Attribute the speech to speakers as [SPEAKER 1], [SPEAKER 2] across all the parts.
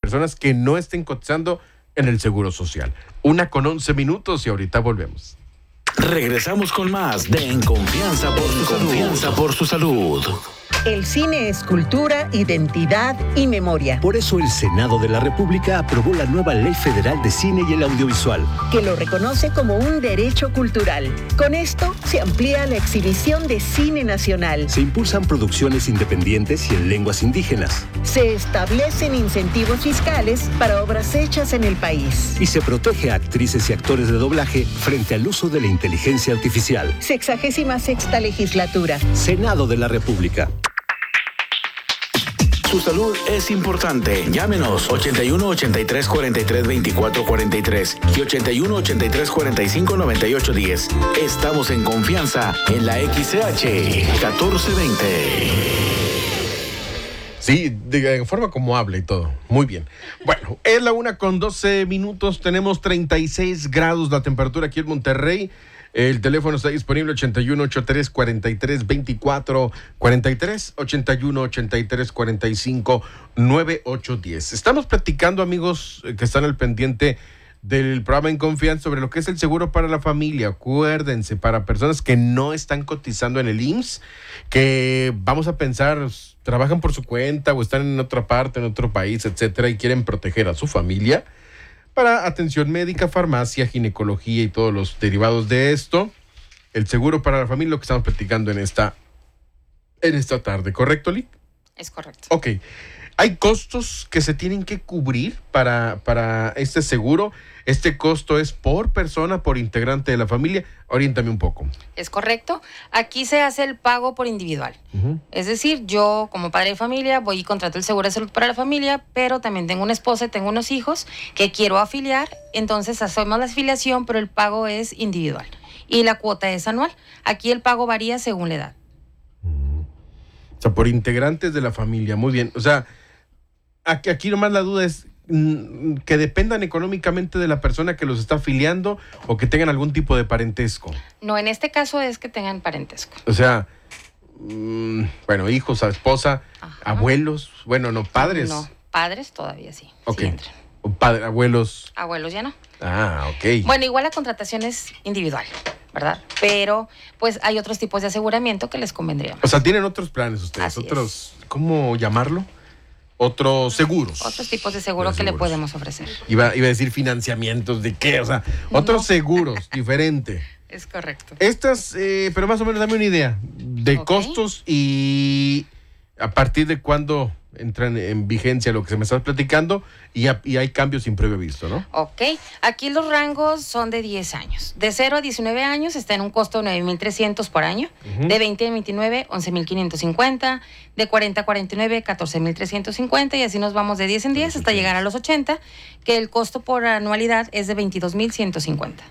[SPEAKER 1] personas que no estén cotizando en el Seguro Social. 1:11 y ahorita volvemos.
[SPEAKER 2] Regresamos con más de En Confianza por su salud.
[SPEAKER 3] El cine es cultura, identidad y memoria.
[SPEAKER 4] Por eso el Senado de la República aprobó la nueva Ley Federal de Cine y el Audiovisual,
[SPEAKER 3] que lo reconoce como un derecho cultural. Con esto se amplía la exhibición de cine nacional.
[SPEAKER 4] Se impulsan producciones independientes y en lenguas indígenas.
[SPEAKER 3] Se establecen incentivos fiscales para obras hechas en el país.
[SPEAKER 4] Y se protege a actrices y actores de doblaje frente al uso de la inteligencia artificial.
[SPEAKER 3] 66ª legislatura.
[SPEAKER 4] Senado de la República.
[SPEAKER 2] Su salud es importante. Llámenos 81 83 43 24 43 y 81 83 45 98 10. Estamos en Confianza en la XCH 1420.
[SPEAKER 1] Sí, de forma como habla y todo. Muy bien. Bueno, es la 1:12. Tenemos 36 grados la temperatura aquí en Monterrey. El teléfono está disponible 81 83 43 24 43, 81 83 45 98 10. Estamos platicando, amigos que están al pendiente del programa En Confianza, sobre lo que es el seguro para la familia. Acuérdense, para personas que no están cotizando en el IMSS, que vamos a pensar, trabajan por su cuenta o están en otra parte, en otro país, etcétera, y quieren proteger a su familia para atención médica, farmacia, ginecología y todos los derivados de esto. El seguro para la familia, lo que estamos platicando en esta tarde. ¿Correcto, Lick?
[SPEAKER 5] Es correcto.
[SPEAKER 1] Ok. ¿Hay costos que se tienen que cubrir para este seguro? ¿Este costo es por persona, por integrante de la familia? Oriéntame un poco.
[SPEAKER 5] Es correcto. Aquí se hace el pago por individual. Es decir, yo como padre de familia voy y contrato el seguro de salud para la familia, pero también tengo una esposa y tengo unos hijos que quiero afiliar, entonces hacemos la afiliación, pero el pago es individual y la cuota es anual. Aquí el pago varía según la edad.
[SPEAKER 1] O sea, por integrantes de la familia. Muy bien. O sea, aquí nomás la duda es que dependan económicamente de la persona que los está afiliando o que tengan algún tipo de parentesco.
[SPEAKER 5] No, en este caso es que tengan parentesco.
[SPEAKER 1] O sea, bueno, hijos, esposa, abuelos, bueno, no, padres.
[SPEAKER 5] No, padres todavía sí.
[SPEAKER 1] Ok.
[SPEAKER 5] Sí entran.
[SPEAKER 1] Abuelos.
[SPEAKER 5] Abuelos ya no.
[SPEAKER 1] Ok.
[SPEAKER 5] Bueno, igual la contratación es individual, ¿verdad? Pero pues hay otros tipos de aseguramiento que les convendría más.
[SPEAKER 1] O sea, tienen otros planes ustedes,
[SPEAKER 5] Así
[SPEAKER 1] otros, ¿cómo llamarlo? Otros seguros.
[SPEAKER 5] Otros tipos de seguro que le podemos ofrecer.
[SPEAKER 1] Iba a decir financiamientos, ¿de qué? O sea, otros seguros, diferente.
[SPEAKER 5] Es correcto.
[SPEAKER 1] Estas, pero más o menos dame una idea de costos y a partir de cuándo entran en vigencia lo que se me está platicando y hay cambios sin previo aviso, ¿no?
[SPEAKER 5] Ok, aquí los rangos son de 10 años. De 0 a 19 años está en un costo de 9,300 por año. De 20 a 29, 11,550. De 40 a 49, 14,350. Y así nos vamos de 10 en 10 hasta llegar a los 80, que el costo por anualidad es de 22,150.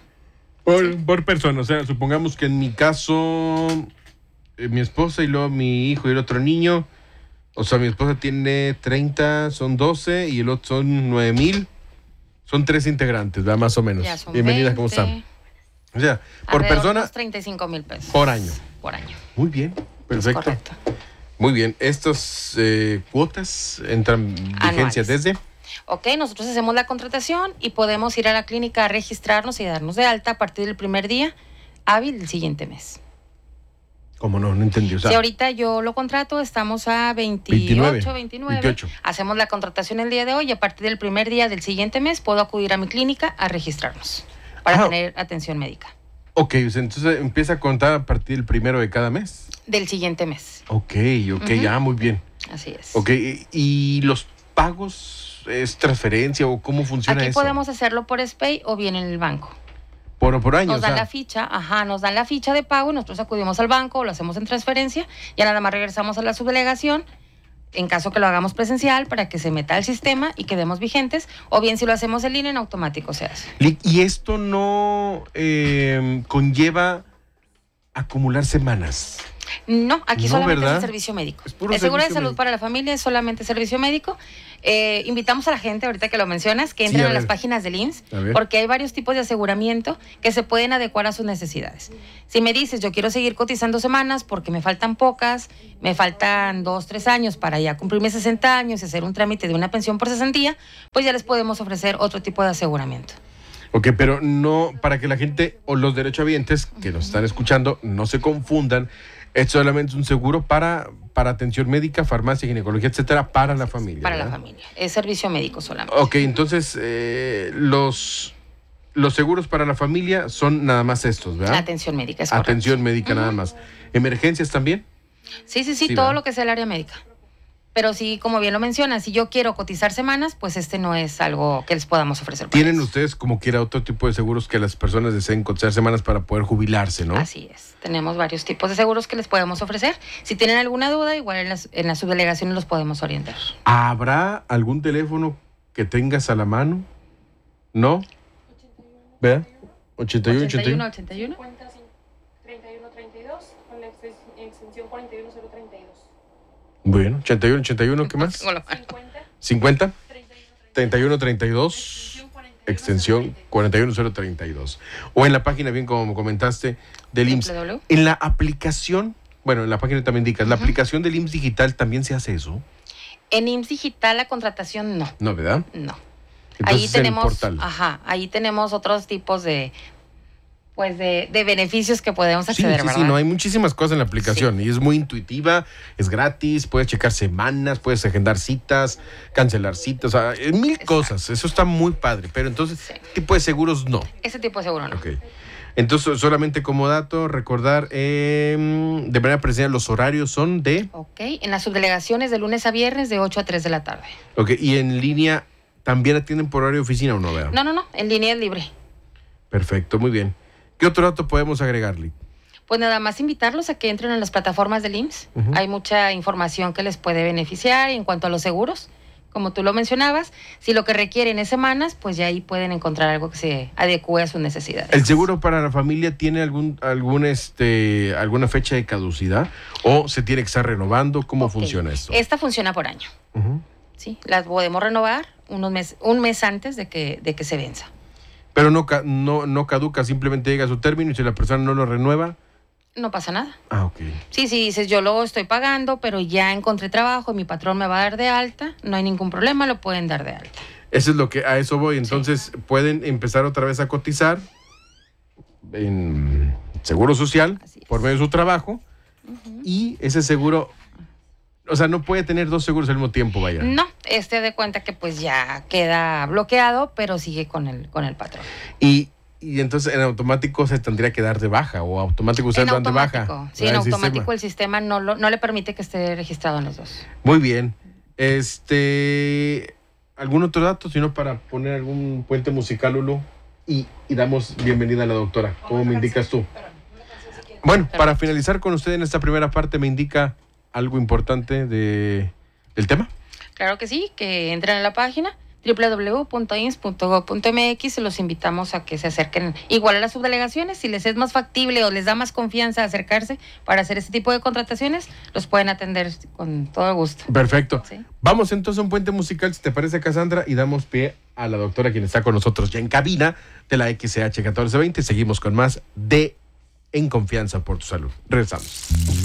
[SPEAKER 1] Por persona, o sea, supongamos que en mi caso, mi esposa y luego mi hijo y el otro niño. O sea, mi esposa tiene 30, son 12 y el otro son 9,000. Son 3 integrantes, ¿verdad? Más o menos.
[SPEAKER 5] Ya son
[SPEAKER 1] Bienvenidas,
[SPEAKER 5] 20.
[SPEAKER 1] ¿cómo están? O sea, por persona.
[SPEAKER 5] 35,000 pesos.
[SPEAKER 1] Por año.
[SPEAKER 5] Por año.
[SPEAKER 1] Muy bien, perfecto.
[SPEAKER 5] Es correcto.
[SPEAKER 1] Muy bien. Estas cuotas entran vigencia
[SPEAKER 5] Anuales.
[SPEAKER 1] desde.
[SPEAKER 5] Ok, nosotros hacemos la contratación y podemos ir a la clínica a registrarnos y darnos de alta a partir del primer día hábil del siguiente mes.
[SPEAKER 1] ¿Cómo no? No entendí. O sea,
[SPEAKER 5] si ahorita yo lo contrato, estamos a 28,
[SPEAKER 1] 28.
[SPEAKER 5] Hacemos la contratación el día de hoy y a partir del primer día del siguiente mes puedo acudir a mi clínica a registrarnos para tener atención médica.
[SPEAKER 1] Ok, entonces empieza a contar a partir del primero de cada mes.
[SPEAKER 5] Del siguiente mes.
[SPEAKER 1] Ok, ya, muy bien.
[SPEAKER 5] Así es.
[SPEAKER 1] Ok, ¿y los pagos es transferencia o cómo funciona
[SPEAKER 5] Aquí
[SPEAKER 1] eso?
[SPEAKER 5] podemos hacerlo por SPAY o bien en el banco.
[SPEAKER 1] Por año.
[SPEAKER 5] Nos dan la ficha, nos dan la ficha de pago y nosotros acudimos al banco, lo hacemos en transferencia, ya nada más regresamos a la subdelegación, en caso que lo hagamos presencial, para que se meta al sistema y quedemos vigentes, o bien si lo hacemos en línea, en automático se hace.
[SPEAKER 1] ¿Y esto no conlleva acumular semanas?
[SPEAKER 5] No, aquí
[SPEAKER 1] No,
[SPEAKER 5] solamente
[SPEAKER 1] ¿verdad?
[SPEAKER 5] es el servicio médico.
[SPEAKER 1] Es puro
[SPEAKER 5] El seguro de
[SPEAKER 1] servicio
[SPEAKER 5] salud
[SPEAKER 1] médico.
[SPEAKER 5] para la familia es solamente servicio médico. Invitamos a la gente, ahorita que lo mencionas, que
[SPEAKER 1] Sí,
[SPEAKER 5] entren
[SPEAKER 1] a
[SPEAKER 5] a las
[SPEAKER 1] ver.
[SPEAKER 5] páginas del IMSS,
[SPEAKER 1] A ver.
[SPEAKER 5] porque hay varios tipos de aseguramiento que se pueden adecuar a sus necesidades. Si me dices, yo quiero seguir cotizando semanas porque me faltan pocas, me faltan 2, 3 años para ya cumplir mis 60 años y hacer un trámite de una pensión por cesantía, pues ya les podemos ofrecer otro tipo de aseguramiento.
[SPEAKER 1] Ok, pero no, para que la gente o los derechohabientes que nos están escuchando no se confundan, es solamente un seguro para atención médica, farmacia, ginecología, etcétera, para la familia.
[SPEAKER 5] Para la
[SPEAKER 1] ¿verdad?
[SPEAKER 5] familia. Es servicio médico solamente.
[SPEAKER 1] Ok, entonces los seguros para la familia son nada más estos, ¿verdad?
[SPEAKER 5] Atención médica, es correcto.
[SPEAKER 1] Atención médica nada más. ¿Emergencias también?
[SPEAKER 5] Sí,
[SPEAKER 1] Sí,
[SPEAKER 5] todo
[SPEAKER 1] ¿verdad?
[SPEAKER 5] lo que sea el área médica. Pero sí, como bien lo mencionas, si yo quiero cotizar semanas, pues este no es algo que les podamos ofrecer. para
[SPEAKER 1] ¿Tienen
[SPEAKER 5] eso.
[SPEAKER 1] ustedes como quiera otro tipo de seguros que las personas deseen cotizar semanas para poder jubilarse, no?
[SPEAKER 5] Así es. Tenemos varios tipos de seguros que les podemos ofrecer. Si tienen alguna duda, igual en las subdelegaciones los podemos orientar.
[SPEAKER 1] ¿Habrá algún teléfono que tengas a la mano? ¿No? ¿Vea? 81, 81.
[SPEAKER 5] 81.
[SPEAKER 6] 3132 con la extensión 41032.
[SPEAKER 1] Bueno, 81, 81, ¿qué más?
[SPEAKER 6] 50
[SPEAKER 1] 50,
[SPEAKER 6] 31
[SPEAKER 1] 31, 32, extensión 41032. O en la página, bien como comentaste, del IMSS.
[SPEAKER 5] www.
[SPEAKER 1] En la aplicación, bueno, en la página también indicas, la aplicación del IMSS Digital también se hace eso,
[SPEAKER 5] En IMSS Digital la contratación no.
[SPEAKER 1] ¿no, verdad?
[SPEAKER 5] No.
[SPEAKER 1] Entonces
[SPEAKER 5] Ahí
[SPEAKER 1] es en el
[SPEAKER 5] tenemos,
[SPEAKER 1] portal.
[SPEAKER 5] ahí tenemos otros tipos de beneficios que podemos
[SPEAKER 1] Sí,
[SPEAKER 5] acceder,
[SPEAKER 1] sí,
[SPEAKER 5] ¿verdad?
[SPEAKER 1] sí, no, hay muchísimas cosas en la aplicación y es muy intuitiva, es gratis, puedes checar semanas, puedes agendar citas, cancelar citas, o sea, mil
[SPEAKER 5] Exacto.
[SPEAKER 1] cosas, eso está muy padre, pero entonces,
[SPEAKER 5] Sí.
[SPEAKER 1] tipo de seguros no.
[SPEAKER 5] Ese tipo de seguro no.
[SPEAKER 1] Ok. Entonces, solamente como dato, recordar, de manera presencial, los horarios son de,
[SPEAKER 5] Ok, en las subdelegaciones de lunes a viernes de 8 a 3 de la tarde.
[SPEAKER 1] ok, y en línea, ¿también atienden por horario de oficina o no, verdad?
[SPEAKER 5] No, en línea es libre.
[SPEAKER 1] Perfecto, muy bien. ¿Qué otro dato podemos agregarle?
[SPEAKER 5] Pues nada más invitarlos a que entren en las plataformas del IMSS.
[SPEAKER 1] Ujú.
[SPEAKER 5] Hay mucha información que les puede beneficiar en cuanto a los seguros. Como tú lo mencionabas, si lo que requieren es semanas, pues ya ahí pueden encontrar algo que se adecue a sus necesidades.
[SPEAKER 1] ¿El seguro para la familia tiene alguna fecha de caducidad o se tiene que estar renovando? ¿Cómo
[SPEAKER 5] Ok.
[SPEAKER 1] funciona esto?
[SPEAKER 5] Esta funciona por año.
[SPEAKER 1] Ujú.
[SPEAKER 5] ¿Sí? Las podemos renovar un mes antes de que se venza.
[SPEAKER 1] Pero no caduca, simplemente llega a su término y si la persona no lo renueva.
[SPEAKER 5] No pasa nada.
[SPEAKER 1] Ah, ok.
[SPEAKER 5] Sí, si dices yo lo estoy pagando, pero ya encontré trabajo, mi patrón me va a dar de alta, no hay ningún problema, lo pueden dar de alta.
[SPEAKER 1] Eso es a eso voy. Entonces pueden empezar otra vez a cotizar en Seguro Social
[SPEAKER 5] Así es.
[SPEAKER 1] por medio de su trabajo y ese seguro, o sea, no puede tener dos seguros al mismo tiempo, vaya.
[SPEAKER 5] No, de cuenta que pues ya queda bloqueado, pero sigue con el patrón.
[SPEAKER 1] Y entonces en automático se tendría que dar de baja o automático ustedes
[SPEAKER 5] En
[SPEAKER 1] dan de baja.
[SPEAKER 5] automático, sí,
[SPEAKER 1] ¿verdad?
[SPEAKER 5] en
[SPEAKER 1] El
[SPEAKER 5] automático
[SPEAKER 1] sistema.
[SPEAKER 5] el sistema no le permite que esté registrado en los dos.
[SPEAKER 1] Muy bien. ¿Algún otro dato? Sino para poner algún puente musical, Lulu. Y damos bienvenida a la doctora. ¿Cómo me indicas tú? Bueno, para finalizar con usted en esta primera parte, ¿me indica algo importante del tema?
[SPEAKER 5] Claro que sí, que entren a la página www.ins.gov.mx y los invitamos a que se acerquen igual a las subdelegaciones. Si les es más factible o les da más confianza acercarse para hacer este tipo de contrataciones, los pueden atender con todo gusto.
[SPEAKER 1] Perfecto.
[SPEAKER 5] Sí.
[SPEAKER 1] Vamos entonces a un puente musical, si te parece, Cassandra, y damos pie a la doctora, quien está con nosotros ya en cabina de la XH 1420. Seguimos con más de En Confianza por tu Salud. Regresamos.